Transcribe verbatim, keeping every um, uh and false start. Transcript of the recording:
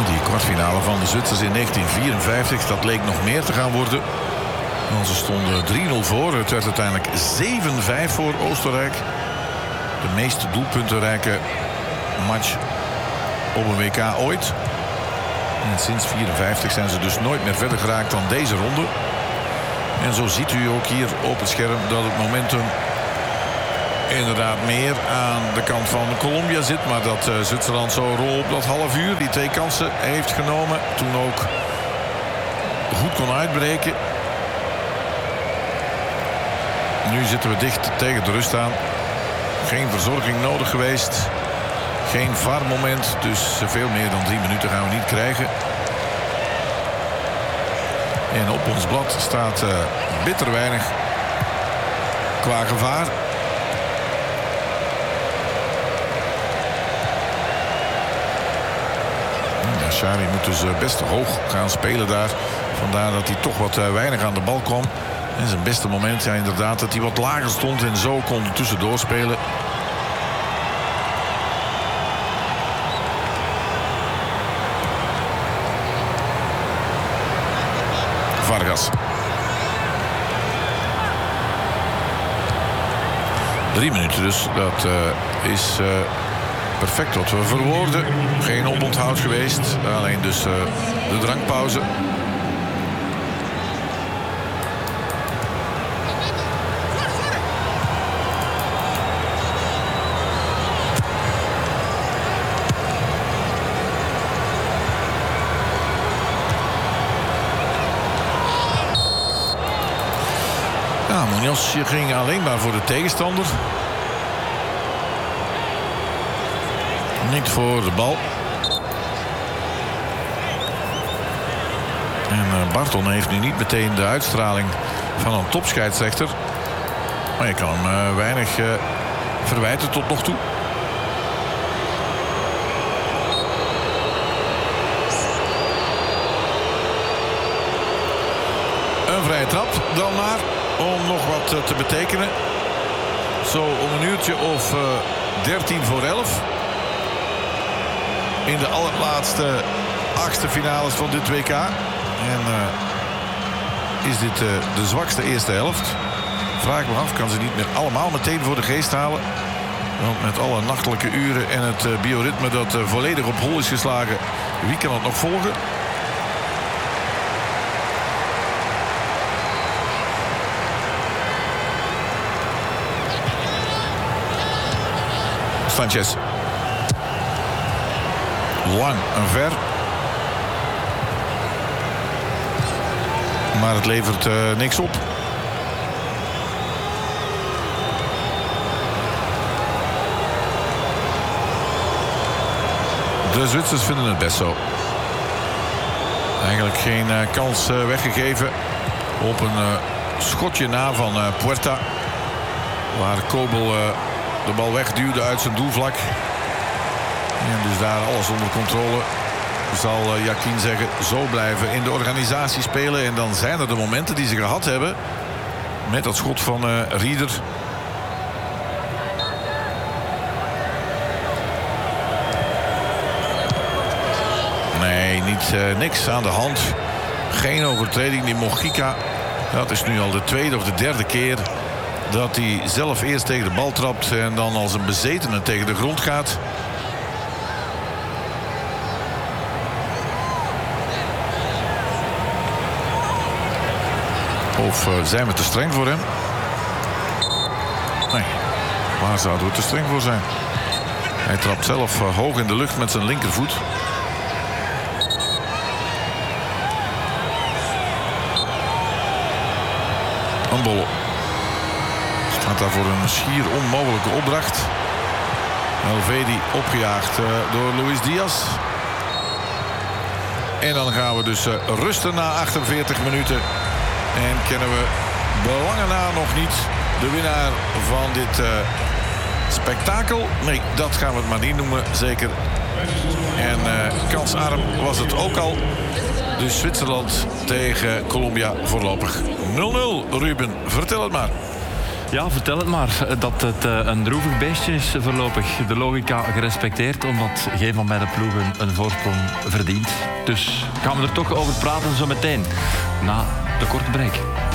Die kwartfinale van de Zwitsers in negentien vierenvijftig, dat leek nog meer te gaan worden. Want ze stonden drie nul voor. Het werd uiteindelijk zeven vijf voor Oostenrijk. De meest doelpuntenrijke match op een W K ooit. En sinds vierenvijftig zijn ze dus nooit meer verder geraakt dan deze ronde. En zo ziet u ook hier op het scherm dat het momentum inderdaad meer aan de kant van Colombia zit. Maar dat uh, Zwitserland zo rol op dat half uur die twee kansen heeft genomen. Toen ook goed kon uitbreken. Nu zitten we dicht tegen de rust aan. Geen verzorging nodig geweest. Geen V A R-moment. Dus veel meer dan drie minuten gaan we niet krijgen. En op ons blad staat uh, bitter weinig qua gevaar. Ja, Shari moet dus best hoog gaan spelen daar. Vandaar dat hij toch wat uh, weinig aan de bal kwam. En zijn beste moment, ja inderdaad, dat hij wat lager stond en zo kon hij tussendoor spelen. Vargas. Drie minuten dus, dat uh, is uh, perfect wat we verwoorden. Geen oponthoud geweest, alleen dus uh, de drankpauze. Munoz ging alleen maar voor de tegenstander. Niet voor de bal. En Barton heeft nu niet meteen de uitstraling van een topscheidsrechter. Maar je kan hem uh, weinig uh, verwijten tot nog toe. Een vrije trap dan maar. Om nog wat te betekenen. Zo om een uurtje of uh, dertien voor elf. In de allerlaatste achtste finales van dit W K. En uh, is dit uh, de zwakste eerste helft. Vraag ik me af, kan ze niet meer allemaal meteen voor de geest halen. Want met alle nachtelijke uren en het uh, bioritme dat uh, volledig op hol is geslagen. Wie kan het nog volgen? Sanchez. Lang en ver. Maar het levert uh, niks op. De Zwitsers vinden het best zo. Eigenlijk geen uh, kans uh, weggegeven. Op een uh, schotje na van uh, Puerta. Waar Kobel Uh, de bal wegduwde uit zijn doelvlak. En dus daar alles onder controle. Zal uh, Yakin zeggen, zo blijven in de organisatie spelen. En dan zijn er de momenten die ze gehad hebben. Met dat schot van uh, Rieder. Nee, niet, uh, niks aan de hand. Geen overtreding. Die Mojica, dat is nu al de tweede of de derde keer dat hij zelf eerst tegen de bal trapt en dan als een bezetene tegen de grond gaat. Of uh, zijn we te streng voor hem? Nee, waar zouden we te streng voor zijn? Hij trapt zelf uh, hoog in de lucht met zijn linkervoet. Een bol. Staat daar voor een schier onmogelijke opdracht. Elvedi opgejaagd uh, door Luis Diaz. En dan gaan we dus uh, rusten na achtenveertig minuten. En kennen we belangen na nog niet de winnaar van dit uh, spektakel. Nee, dat gaan we het maar niet noemen, zeker. En uh, kansarm was het ook al. Dus Zwitserland tegen Colombia voorlopig nul nul. Ruben, vertel het maar. Ja, vertel het maar. Dat het een droevig beestje is voorlopig. De logica gerespecteerd, omdat geen van beide ploegen een voorsprong verdient. Dus gaan we er toch over praten zo meteen. Na de korte break.